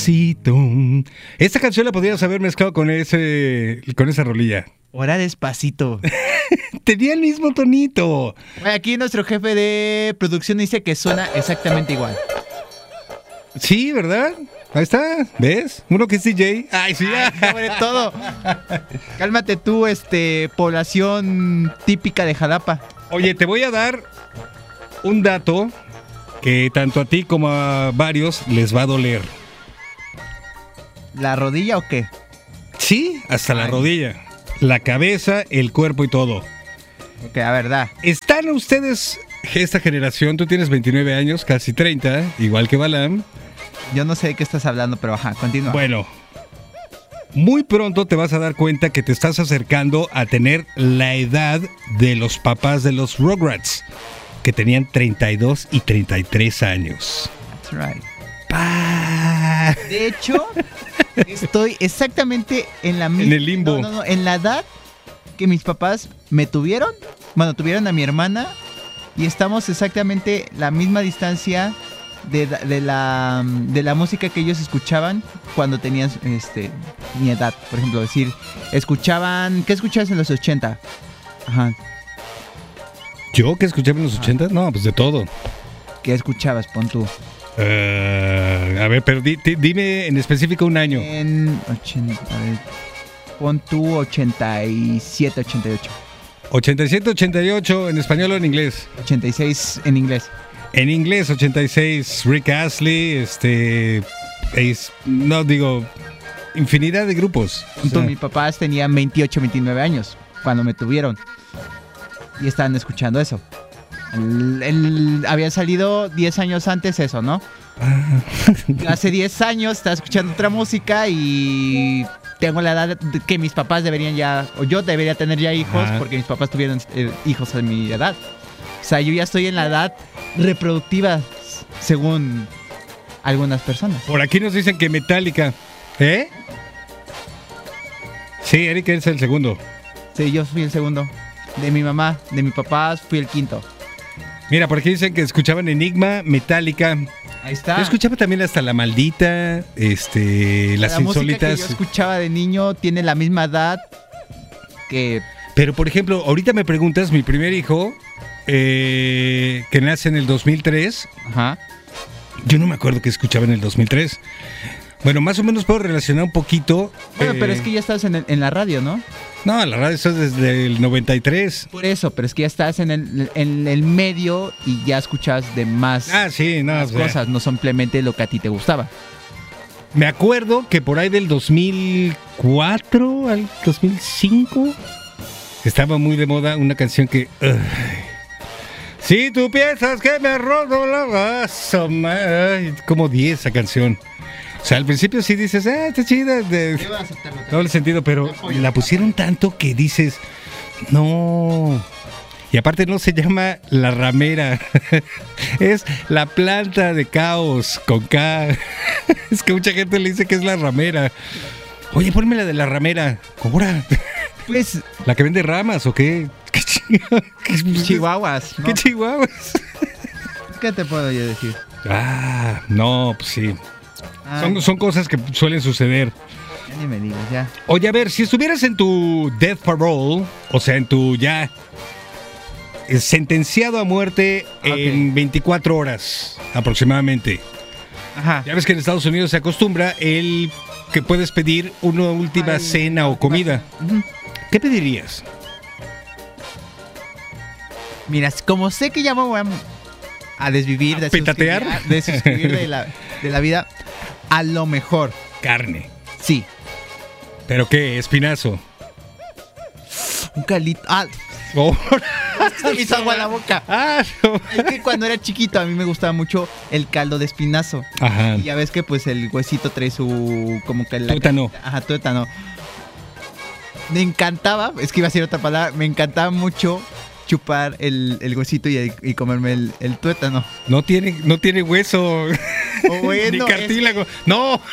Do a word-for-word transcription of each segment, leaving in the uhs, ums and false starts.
Esta canción la podrías haber mezclado con ese con esa rolilla. Ahora despacito. Tenía el mismo tonito. Aquí nuestro jefe de producción dice que suena exactamente igual. Sí, ¿verdad? Ahí está, ¿ves? Uno que es D J. Ay, sí. Ay, sobre todo. Cálmate tú, este, población típica de Jalapa. Oye, te voy a dar un dato que tanto a ti como a varios les va a doler. ¿La rodilla o qué? Sí, hasta Ay. La rodilla. La cabeza, el cuerpo y todo. Ok, a ver, da. ¿Están ustedes, esta generación, tú tienes veintinueve años, casi treinta, igual que Balam? Yo no sé de qué estás hablando, pero ajá, continúa. Bueno, muy pronto te vas a dar cuenta que te estás acercando a tener la edad de los papás de los Rugrats, que tenían treinta y dos y treinta y tres años. That's right. Pa. De hecho, estoy exactamente en la misma... En el limbo. No, no, no, en la edad que mis papás me tuvieron. Bueno, tuvieron a mi hermana y estamos exactamente la misma distancia de, de, la, de la música que ellos escuchaban cuando tenían este, mi edad. Por ejemplo, decir, escuchaban... ¿Qué escuchabas en los ochenta? Ajá. ¿Yo qué escuchaba en los ochenta? No, pues de todo. ¿Qué escuchabas, pon tú? Uh, a ver, pero di, di, dime en específico un año. En ochenta, a ver, pon tú ochenta y siete, ochenta y ocho. ochenta y siete, ochenta y ocho, ¿en español o en inglés? ochenta y seis en inglés. En inglés, ochenta y seis, Rick Astley, este... Es, no, digo, infinidad de grupos. O sea, Mis papás tenían veintiocho, veintinueve años cuando me tuvieron. Y estaban escuchando eso. El, el, había salido diez años antes eso, ¿no? Hace diez años estaba escuchando otra música y tengo la edad que mis papás deberían ya, o yo debería tener ya hijos. Ajá. Porque mis papás tuvieron eh, hijos a mi edad. O sea, yo ya estoy en la edad reproductiva, según algunas personas. Por aquí nos dicen que Metallica, ¿eh? Sí, Erika es el segundo. Sí, yo fui el segundo. De mi mamá, de mi papá fui el quinto. Mira, por aquí dicen que escuchaban Enigma, Metallica. Ahí está. Yo escuchaba también hasta La Maldita, este, Las la Insólitas. La música que yo escuchaba de niño tiene la misma edad que... Pero, por ejemplo, ahorita me preguntas, mi primer hijo, eh, que nace en el dos mil tres. Ajá. Yo no me acuerdo qué escuchaba en el dos mil tres. Bueno, más o menos puedo relacionar un poquito. Bueno, eh, pero es que ya estás en, el, en la radio, ¿no? No, la radio está desde el noventa y tres. Por eso, pero es que ya estás en el, en el medio y ya escuchas de más, ah, sí, no, más o sea, cosas, no simplemente lo que a ti te gustaba. Me acuerdo que por ahí del dos mil cuatro al dos mil cinco estaba muy de moda una canción que... Uh, si tú piensas que me roto la vaso, como diez esa canción. O sea, al principio sí dices, ah, está chida, de todo el sentido, pero la pusieron tanto que dices, no. Y aparte no se llama La Ramera, es La Planta de Caos con K. Es que mucha gente le dice que es La Ramera. Oye, ponme la de La Ramera, ¿cobra? Pues, ¿la que vende ramas o qué? ¿Qué chingados? Chihuahuas, ¿no? ¿Qué chihuahuas? ¿Qué te puedo yo decir? Ah, no, pues sí. Son, son cosas que suelen suceder. Ya ni me digas, ya. Oye, a ver, si estuvieras en tu death parole, o sea, en tu ya sentenciado a muerte okay. en veinticuatro horas aproximadamente. Ajá. Ya ves que en Estados Unidos se acostumbra el que puedes pedir una última Ay, cena o comida. Uh-huh. ¿Qué pedirías? Mira, como sé que ya me voy a, a desvivir, ¿A de petatear? suscribir, de suscribir de la, de la vida, a lo mejor. Carne. Sí. ¿Pero qué? ¿Espinazo? Un caldito. Ah. Oh. Se me hizo agua en la boca. Ah, no. Es que cuando era chiquito a mí me gustaba mucho el caldo de espinazo. Ajá. Y ya ves que pues el huesito trae su... como que la... Tuétano. Ajá, tuétano. Me encantaba, es que iba a decir otra palabra, me encantaba mucho chupar el, el huesito y, y comerme el, el tuétano. No tiene, no tiene hueso. Oh, bueno, ni cartílago. Es... No.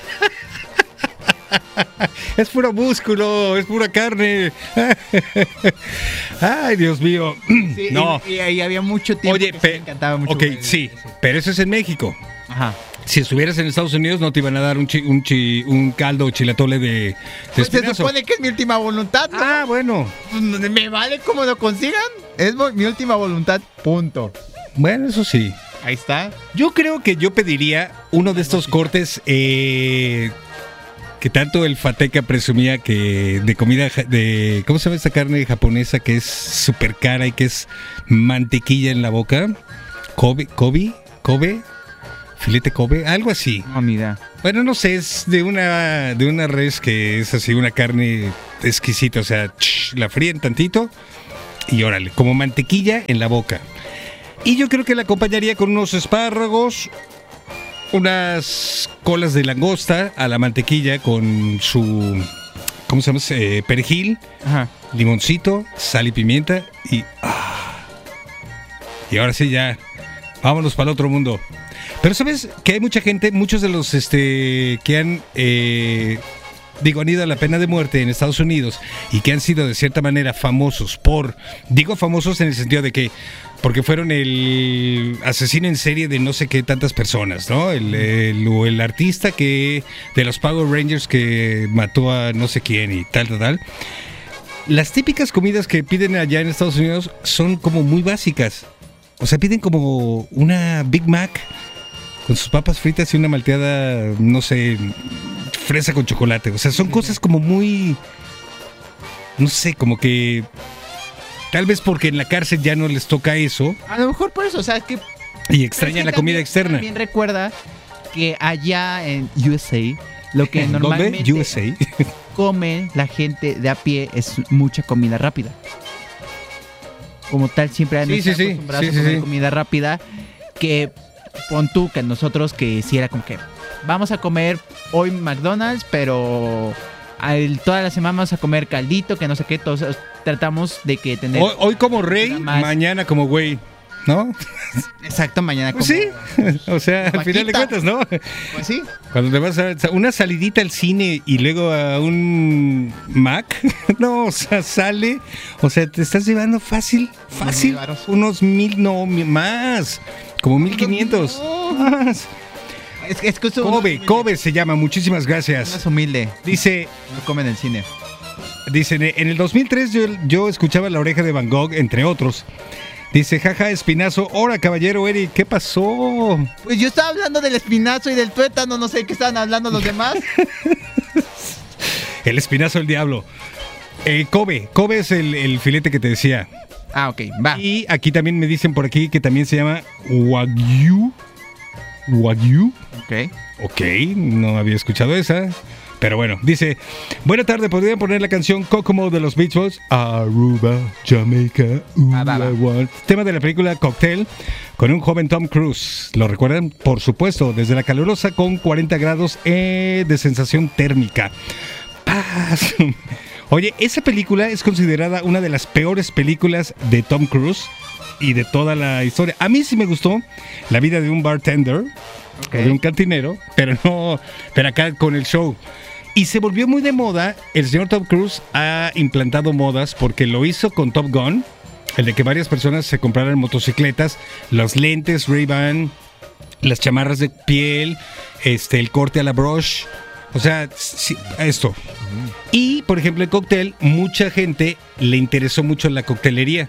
Es puro músculo, es pura carne. Ay, Dios mío. Sí, no. Y, y ahí había mucho tiempo. Oye, que pe- me encantaba mucho. Ok, sí, pero eso es en México. Ajá. si estuvieras en Estados Unidos no te iban a dar un chi, un, chi, un caldo o chilatole de, de Pues se espinazo. supone que es mi última voluntad, ¿no? Ah, bueno. Pues, me vale cómo lo consigan. Es mo- mi última voluntad, punto. Bueno, eso sí. Ahí está. Yo creo que yo pediría uno de estos cortes eh, que tanto el Fateca presumía que de comida ja- de ¿cómo se llama esta carne japonesa que es súper cara y que es mantequilla en la boca? Kobe, Kobe, Kobe, filete Kobe, algo así. No, ni idea. Bueno, no sé, es de una de una res que es así una carne exquisita, o sea, ch, la fríen tantito y órale, como mantequilla en la boca. Y yo creo que la acompañaría con unos espárragos, unas colas de langosta a la mantequilla con su, ¿cómo se llama? Eh, perejil, Ajá. limoncito, sal y pimienta y... ah. Y ahora sí ya, vámonos para el otro mundo. Pero sabes que hay mucha gente, muchos de los este que han... Eh, digo, han ido a la pena de muerte en Estados Unidos y que han sido de cierta manera famosos por, digo famosos en el sentido de que, porque fueron el asesino en serie de no sé qué tantas personas, ¿no? El, el, o el artista que de los Power Rangers que mató a no sé quién y tal, tal, tal. Las típicas comidas que piden allá en Estados Unidos son como muy básicas. O sea, piden como una Big Mac con sus papas fritas y una malteada, no sé, fresa con chocolate. O sea, son cosas como muy... No sé, como que... Tal vez porque en la cárcel ya no les toca eso A lo mejor por eso, o sea, es que... y extrañan es que la comida también- externa. También recuerda que allá en U S A, lo que ¿Dónde? normalmente U S A. come la gente de a pie es mucha comida rápida. Como tal, siempre han Sí, estado sí, sí. acostumbrados Sí, a sí, comer sí. comida rápida. Que pon tú que nosotros que si era como que vamos a comer hoy McDonald's, pero al- toda la semana vamos a comer caldito, que no sé qué. Entonces tratamos de que tener. Hoy, hoy como rey, Más. mañana como güey, ¿no? Exacto, mañana como. Pues sí, o sea, al final de Vaquita. cuentas, ¿no? Pues sí. Cuando te vas a una salidita al cine y luego a un Mac, no, o sea, sale, o sea, te estás llevando fácil, fácil, mil varos. unos mil, no, mi- más, como mil quinientos, más. Es, que- es que eso Kobe, uno- Kobe se llama, muchísimas uno gracias. es humilde. Dice, No come en el cine. dice, en el dos mil tres yo, yo escuchaba La Oreja de Van Gogh, entre otros. Dice, jaja, espinazo, ahora caballero Eric, ¿qué pasó? Pues yo estaba hablando del espinazo y del tuétano, no sé qué estaban hablando los demás. El espinazo del diablo. Eh, Kobe, Kobe es el, el filete que te decía. Ah, ok, va. Y aquí también me dicen por aquí que también se llama Wagyu. Wagyu. Ok. Ok, no había escuchado esa. Pero bueno, dice, buena tarde, ¿podrían poner la canción Kokomo de los Beach Boys? Aruba, Jamaica, ooh, Ah, va, va. I want. Tema de la película Cocktail con un joven Tom Cruise. ¿Lo recuerdan? Por supuesto, desde la calurosa con cuarenta grados eh, de sensación térmica. Paz. Oye, esa película es considerada una de las peores películas de Tom Cruise y de toda la historia. A mí sí me gustó la vida de un bartender, Ok. o de un cantinero, pero no, pero acá con el show. Y se volvió muy de moda. El señor Tom Cruise ha implantado modas porque lo hizo con Top Gun, el de que varias personas se compraran motocicletas, los lentes Ray-Ban, las chamarras de piel, este, el corte a la brush. O sea, sí, esto. Y, por ejemplo, el cóctel, mucha gente le interesó mucho la coctelería.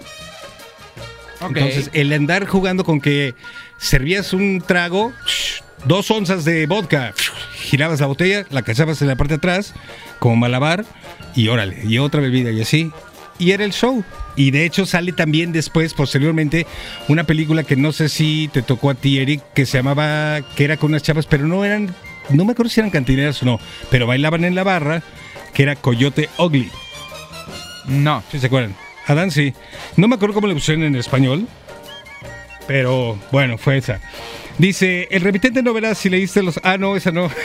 Ok. Entonces, el andar jugando con que servías un trago, dos onzas de vodka, girabas la botella, la cachabas en la parte de atrás, como malabar, y órale, y otra bebida, y así. Y era el show. Y de hecho sale también después, posteriormente, una película que no sé si te tocó a ti, Eric, que se llamaba, que era con unas chavas, pero no eran, no me acuerdo si eran cantineras o no, pero bailaban en la barra, que era Coyote Ugly. No. ¿Sí se acuerdan? Adán, sí. No me acuerdo cómo le pusieron en español, pero bueno, fue esa. Dice, el remitente no verás si leíste los... Ah, no, esa no.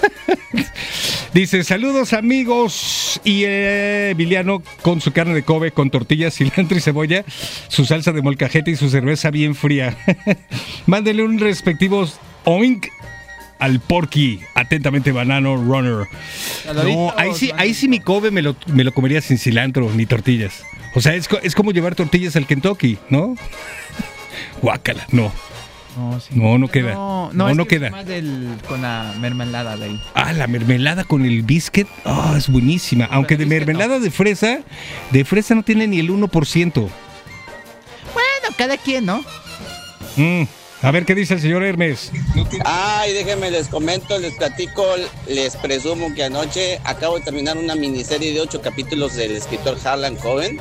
Dice, saludos amigos. Y eh, Emiliano con su carne de Kobe, con tortillas, cilantro y cebolla, su salsa de molcajete y su cerveza bien fría. Mándele un respectivo oink al Porky. Atentamente, Banano Runner. No, ahí sí, ahí sí mi Kobe me lo, me lo comería sin cilantro ni tortillas. O sea, es, co- es como llevar tortillas al Kentucky, ¿no? Guácala, no. No, sí. No, no queda. No, No, es no que queda. más del, con la mermelada de ahí. Ah, la mermelada con el biscuit. Ah, es buenísima. Aunque de biscuit mermelada de fresa, de fresa no tiene ni el uno por ciento. Bueno, cada quien, ¿no? Mm. A ver qué dice el señor Hermes. Ay, déjenme les comento, les platico, les presumo que anoche acabo de terminar una miniserie de ocho capítulos del escritor Harlan Coben,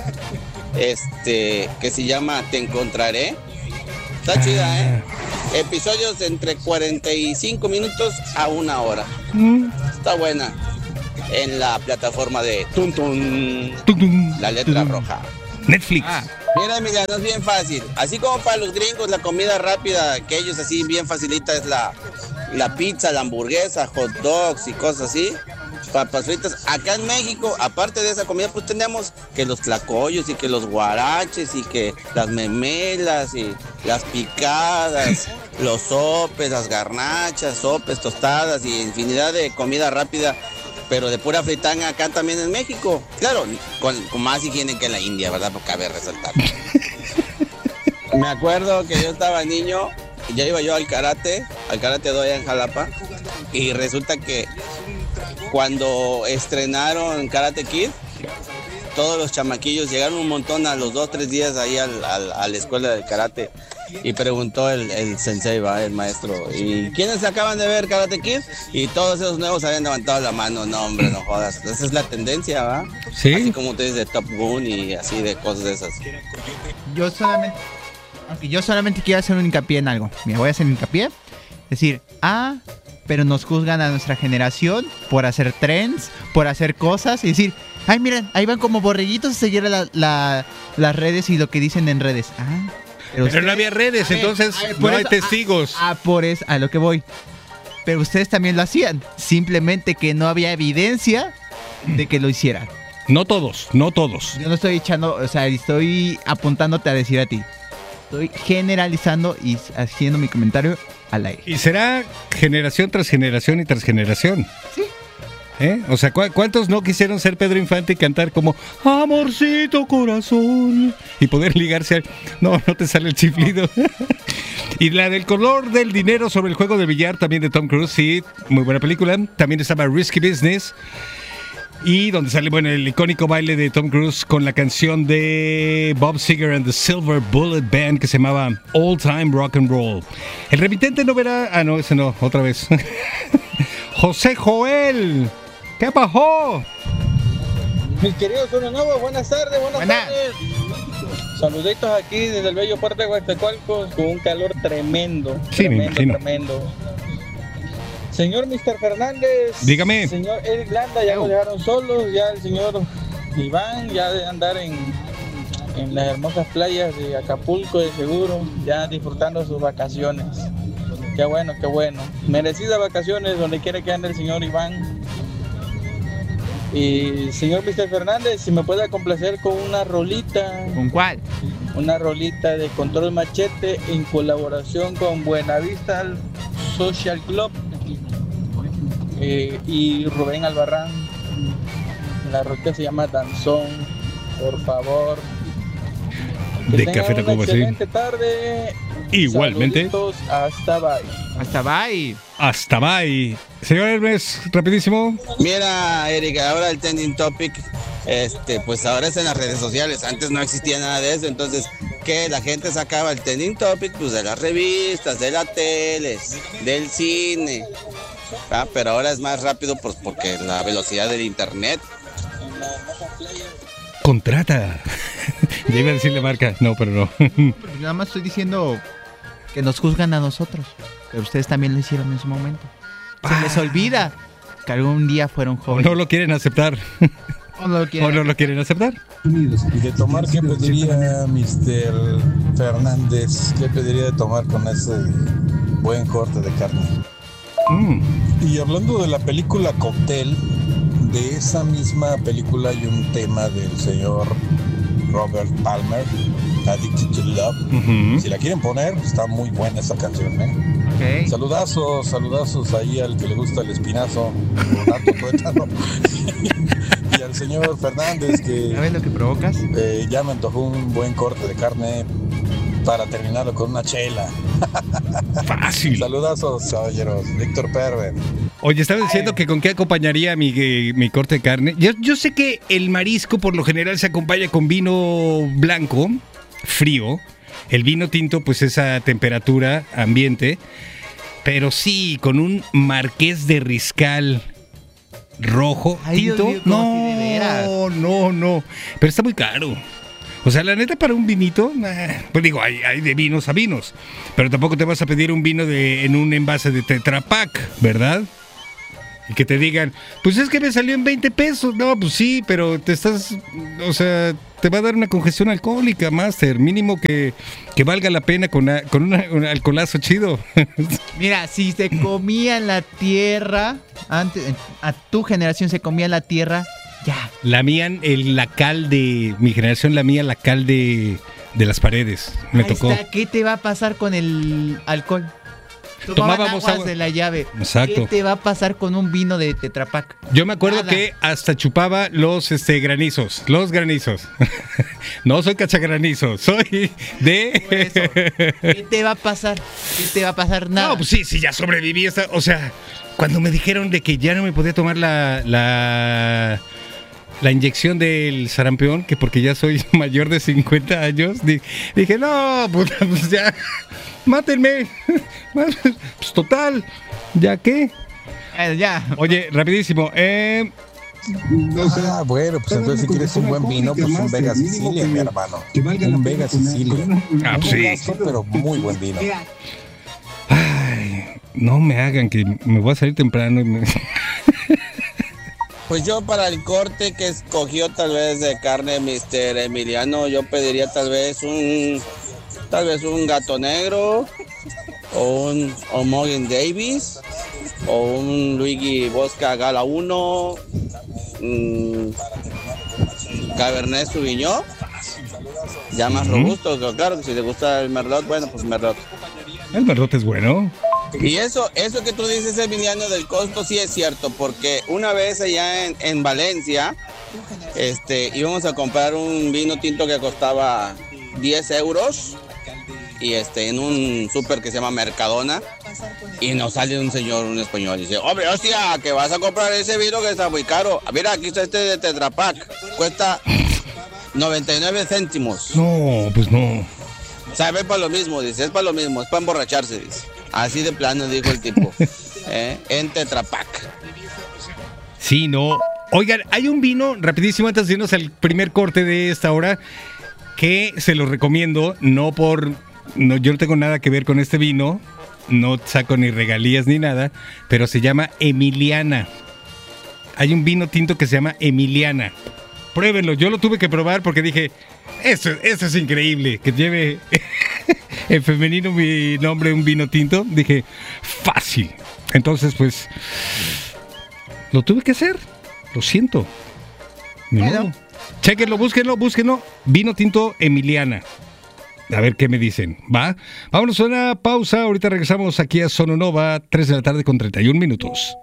este, que se llama Te Encontraré. Está chida, ¿eh? Episodios entre cuarenta y cinco minutos a una hora. Mm. Está buena. En la plataforma de Tun Tun, Tum, tum, la letra tum. roja. Netflix. Ah, Mira, mira, no es bien fácil. Así como para los gringos la comida rápida, que ellos así bien facilita es la, la pizza, la hamburguesa, hot dogs y cosas así, papas fritas. Acá en México, aparte de esa comida, pues tenemos que los tlacoyos y que los guaraches y que las memelas y las picadas, los sopes, las garnachas, sopes, tostadas y infinidad de comida rápida, pero de pura fritanga acá también en México. Claro, con, con más higiene que en la India, ¿verdad? Porque cabe resaltar. Me acuerdo que yo estaba niño, ya iba yo al karate, al karate do allá en Jalapa, y resulta que cuando estrenaron Karate Kid, todos los chamaquillos llegaron un montón a los dos, tres días ahí al, al, a la escuela de karate. Y preguntó el, el sensei, va, el maestro, ¿y quiénes acaban de ver Karate Kid? Y todos esos nuevos habían levantado la mano. No, hombre, no jodas. Esa es la tendencia, ¿va? Sí. Así como ustedes de Top Gun y así de cosas de esas. yo solamente, aunque yo solamente quiero hacer un hincapié en algo. Mira, voy a hacer un hincapié. Decir, ah, pero nos juzgan a nuestra generación por hacer trends, por hacer cosas y decir, ay, miren, ahí van como borreguitos a seguir la, la, las redes y lo que dicen en redes. Ah, Pero ustedes- no había redes, a ver, entonces a ver, no por hay eso- testigos. Ah, ah, por eso, a lo que voy. Pero ustedes también lo hacían, simplemente que no había evidencia de que lo hicieran. No todos, no todos. Yo no estoy echando, o sea, estoy apuntándote a decir a ti. Estoy generalizando y haciendo mi comentario al aire. Y será generación tras generación y tras generación. Sí. ¿Eh? O sea, ¿cu- ¿cuántos no quisieron ser Pedro Infante y cantar como amorcito corazón? Y poder ligarse al... No, no te sale el chiflido. Y la del color del dinero sobre el juego de billar también de Tom Cruise, sí, muy buena película. También estaba Risky Business. Y donde sale, bueno, el icónico baile de Tom Cruise con la canción de Bob Seger and the Silver Bullet Band que se llamaba All Time Rock and Roll. El remitente no verá... Ah, no, ese no, otra vez. José Joel. ¿Qué pasó? Mis queridos Uno Nuevo, buenas tardes, buenas, Buenas. tardes. Saluditos aquí desde el bello puerto de Huastecualcos con un calor tremendo. Sí, me tremendo, imagino. tremendo. Señor mister Fernández. Dígame. Señor Eric Landa, ya nos dejaron solos. Ya el señor Iván, ya de andar en, en las hermosas playas de Acapulco, de seguro, ya disfrutando sus vacaciones. Qué bueno, qué bueno. Merecidas vacaciones donde quiera que ande el señor Iván. Y señor mister Fernández, si me puede complacer con una rolita, ¿Con cuál? una rolita de Control Machete en colaboración con Buenavista Social Club eh, y Rubén Albarrán. La rolita se llama Danzón, por favor. Que De tengan Café una Tacuba, sí. excelente tarde. Igualmente. Saluditos, hasta bye. Hasta bye. Hasta bye. Señor Hermes, rapidísimo. Mira, Erika, ahora el trending topic, este, pues ahora es en las redes sociales. Antes no existía nada de eso, entonces, ¿qué? La gente sacaba el trending topic, pues de las revistas, de la tele, del cine. Ah, pero ahora es más rápido, pues porque la velocidad del internet. Contrata. Ya iba a decirle marca. No, pero no. Porque nada más estoy diciendo que nos juzgan a nosotros. Pero ustedes también lo hicieron en su momento. Se les olvida que algún día fueron O jóvenes. no lo quieren aceptar. O no lo quieren. O no lo quieren aceptar. Y de tomar, ¿qué pediría mister Fernández? ¿Qué pediría de tomar con ese buen corte de carne? Mm. Y hablando de la película Cóctel, de esa misma película hay un tema del señor Robert Palmer, Addicted to Love. Ujú. Si la quieren poner, está muy buena esa canción, ¿eh? Ok. Saludazos, saludazos ahí al que le gusta el espinazo, Renato Tuétano. Y al señor Fernández que ¿Sabes lo que provocas? eh, ya me antojó un buen corte de carne. para terminarlo con una chela. Fácil. Saludazos, caballeros. Víctor Perver. Oye, estaba diciendo que con qué acompañaría mi, eh, mi corte de carne. Yo, yo sé que el marisco por lo general se acompaña con vino blanco, frío. El vino tinto, pues es a temperatura ambiente. Pero sí, con un Marqués de Riscal rojo, Ay, tinto. Dios mío, ¿cómo si de veras? No, no, no. Pero está muy caro. O sea, la neta, para un vinito, eh, pues digo, hay, hay de vinos a vinos. Pero tampoco te vas a pedir un vino de, en un envase de Tetra Pak, ¿verdad? Y que te digan, pues es que me salió en veinte pesos. No, pues sí, pero te estás, o sea, te va a dar una congestión alcohólica, Master. Mínimo que, que valga la pena con, a, con una, un alcoholazo chido. Mira, si se comía en la tierra, antes, a tu generación se comía en la tierra, ya. Lamían el, la cal de, mi generación lamía la cal de, de las paredes. Me Ahí tocó. está. ¿Qué te va a pasar con el alcohol? Tomaban Tomábamos aguas agua de la llave. Exacto. ¿Qué te va a pasar con un vino de Tetra Pak? Yo me acuerdo Nada. que hasta chupaba los este, granizos, los granizos. No soy cachagranizo, soy de... Por eso. ¿Qué te va a pasar? ¿Qué te va a pasar? Nada. No, pues sí, sí, ya sobreviví. Esta, o sea, cuando me dijeron de que ya no me podía tomar la, la, la inyección del sarampión, que porque ya soy mayor de cincuenta años, di, dije, no, puta, pues ya, mátenme. Pues total, ¿ya qué? Eh, ya. Oye, rapidísimo, eh... Ah, bueno, pues entonces si quieres un buen vino, pues un Vega Sicilia, mi hermano. Un Vega Sicilia. Ah, pues sí. Sí, pero muy buen vino. Ay, no me hagan que me voy a salir temprano y me... Pues yo para el corte que escogió tal vez de carne mister Emiliano, yo pediría tal vez un tal vez un gato negro o un O'Mogan Davis o un Luigi Bosca Gala uno, mmm, Cabernet Sauvignon, ya más robusto, pero claro que si te gusta el Merlot, bueno, pues Merlot. El Merlot es bueno. Y eso, eso que tú dices, Emiliano, del costo, sí es cierto, porque una vez allá en, en Valencia, este, íbamos a comprar un vino tinto que costaba diez euros, y este, en un súper que se llama Mercadona, y nos sale un señor, un español, y dice, hombre, hostia, que vas a comprar ese vino que está muy caro. Mira, aquí está este de Tetra Pak, cuesta noventa y nueve céntimos. No, pues no. Sabe para lo mismo, dice, es para lo mismo, es para emborracharse, dice. Así de plano dijo el tipo, ¿eh? En Tetra Pak. Sí, no. Oigan, hay un vino, rapidísimo, antes de irnos al primer corte de esta hora, que se lo recomiendo, no por... No, yo no tengo nada que ver con este vino, no saco ni regalías ni nada, pero se llama Emiliana. Hay un vino tinto que se llama Emiliana. Pruébenlo, yo lo tuve que probar porque dije, esto, esto es increíble, que lleve en femenino mi nombre un vino tinto. Dije, fácil. Entonces, pues, lo tuve que hacer, lo siento. Ni Bueno. modo. Chéquenlo, búsquenlo, búsquenlo. Vino tinto Emiliana. A ver qué me dicen, ¿va? Vámonos a una pausa, ahorita regresamos aquí a Sononova, tres de la tarde con treinta y un minutos.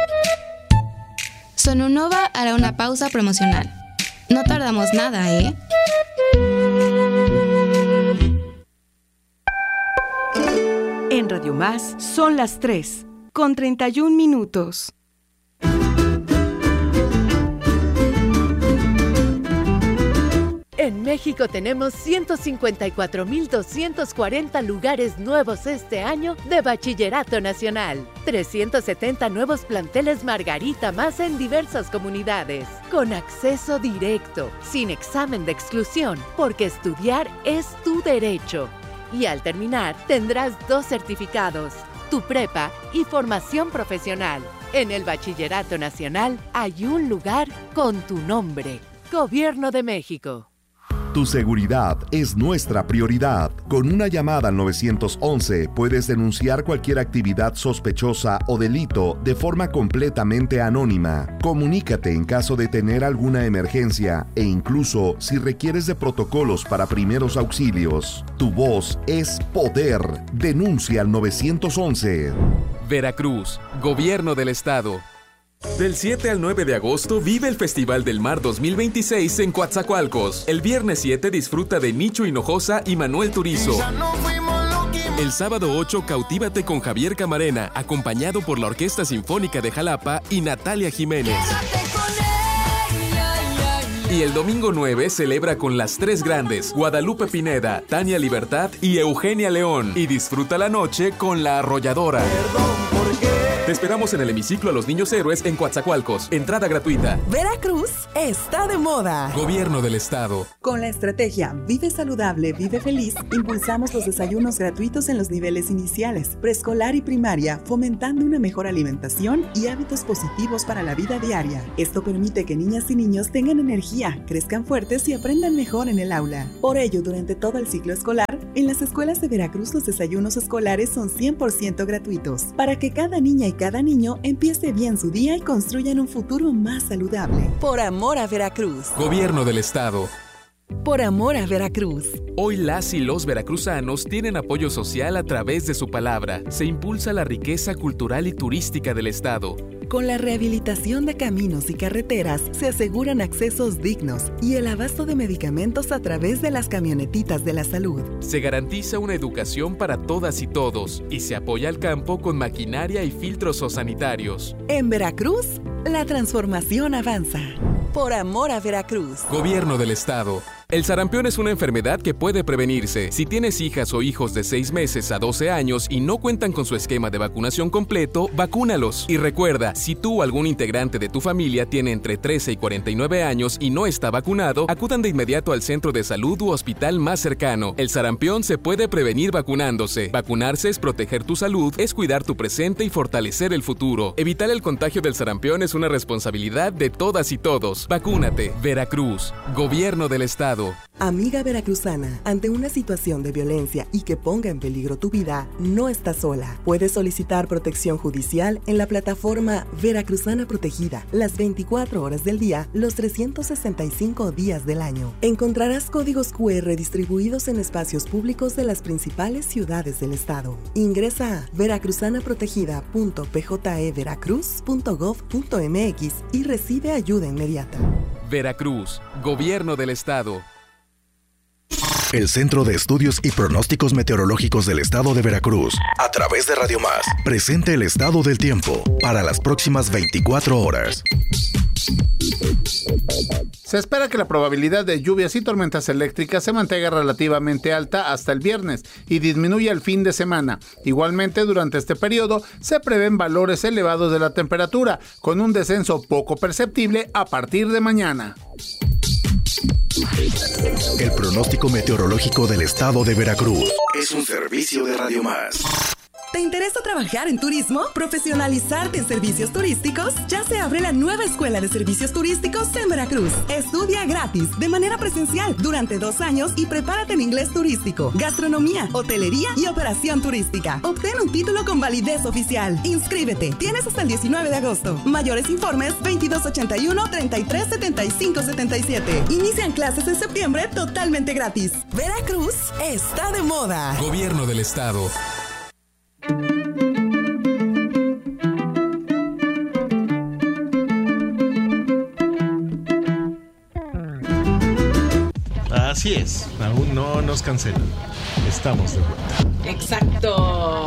Sononova hará una pausa promocional. No tardamos nada, ¿eh? En Radio Más son las tres, con treinta y un minutos. En México tenemos ciento cincuenta y cuatro mil doscientos cuarenta lugares nuevos este año de Bachillerato Nacional. trescientos setenta nuevos planteles Margarita más en diversas comunidades. Con acceso directo, sin examen de exclusión, porque estudiar es tu derecho. Y al terminar tendrás dos certificados, tu prepa y formación profesional. En el Bachillerato Nacional hay un lugar con tu nombre. Gobierno de México. Tu seguridad es nuestra prioridad. Con una llamada al nueve once puedes denunciar cualquier actividad sospechosa o delito de forma completamente anónima. Comunícate en caso de tener alguna emergencia e incluso si requieres de protocolos para primeros auxilios. Tu voz es poder. Denuncia al nueve once. Veracruz, Gobierno del Estado. Del siete al nueve de agosto vive el Festival del Mar dos mil veintiséis en Coatzacoalcos. El viernes siete disfruta de Nicho Hinojosa y Manuel Turizo. El sábado ocho cautívate con Javier Camarena, acompañado por la Orquesta Sinfónica de Jalapa y Natalia Jiménez. Y el domingo nueve celebra con las tres grandes, Guadalupe Pineda, Tania Libertad y Eugenia León. Y disfruta la noche con La Arrolladora. Te esperamos en el hemiciclo a los Niños Héroes en Coatzacoalcos. Entrada gratuita. Veracruz está de moda. Gobierno del Estado. Con la estrategia Vive Saludable, Vive Feliz, impulsamos los desayunos gratuitos en los niveles iniciales, preescolar y primaria, fomentando una mejor alimentación y hábitos positivos para la vida diaria. Esto permite que niñas y niños tengan energía, crezcan fuertes y aprendan mejor en el aula. Por ello, durante todo el ciclo escolar, en las escuelas de Veracruz los desayunos escolares son cien por ciento gratuitos, para que cada niña y cada niño empiece bien su día y construyan un futuro más saludable. Por amor a Veracruz. Gobierno del Estado. Por amor a Veracruz. Hoy las y los veracruzanos tienen apoyo social a través de su palabra. Se impulsa la riqueza cultural y turística del Estado. Con la rehabilitación de caminos y carreteras se aseguran accesos dignos y el abasto de medicamentos a través de las camionetitas de la salud. Se garantiza una educación para todas y todos y se apoya al campo con maquinaria y filtros sanitarios. En Veracruz, la transformación avanza. Por amor a Veracruz. Gobierno del Estado. El sarampión es una enfermedad que puede prevenirse. Si tienes hijas o hijos de seis meses a doce años y no cuentan con su esquema de vacunación completo, vacúnalos. Y recuerda, si tú o algún integrante de tu familia tiene entre trece y cuarenta y nueve años y no está vacunado, acudan de inmediato al centro de salud u hospital más cercano. El sarampión se puede prevenir vacunándose. Vacunarse es proteger tu salud, es cuidar tu presente y fortalecer el futuro. Evitar el contagio del sarampión es una responsabilidad de todas y todos. Vacúnate. Veracruz. Gobierno del Estado. Amiga veracruzana, ante una situación de violencia y que ponga en peligro tu vida, no estás sola. Puedes solicitar protección judicial en la plataforma Veracruzana Protegida, las veinticuatro horas del día, los trescientos sesenta y cinco días del año. Encontrarás códigos cu erre distribuidos en espacios públicos de las principales ciudades del estado. Ingresa a veracruzana protegida punto p j e veracruz punto gov punto m x y recibe ayuda inmediata. Veracruz, Gobierno del Estado. El Centro de Estudios y Pronósticos Meteorológicos del Estado de Veracruz, a través de Radio Más, presenta el estado del tiempo para las próximas veinticuatro horas. Se espera que la probabilidad de lluvias y tormentas eléctricas se mantenga relativamente alta hasta el viernes y disminuya el fin de semana. Igualmente, durante este periodo se prevén valores elevados de la temperatura, con un descenso poco perceptible a partir de mañana. El pronóstico meteorológico del Estado de Veracruz es un servicio de Radio Más. ¿Te interesa trabajar en turismo? ¿Profesionalizarte en servicios turísticos? Ya se abre la nueva Escuela de Servicios Turísticos en Veracruz. Estudia gratis, de manera presencial, durante dos años y prepárate en inglés turístico, gastronomía, hotelería y operación turística. Obtén un título con validez oficial. Inscríbete. Tienes hasta el diecinueve de agosto. Mayores informes veintidós ochenta y uno, treinta y tres, setenta y cinco, setenta y siete. Inician clases en septiembre totalmente gratis. Veracruz está de moda. Gobierno del Estado. Así es, aún no nos cancelan. Estamos de vuelta. Exacto.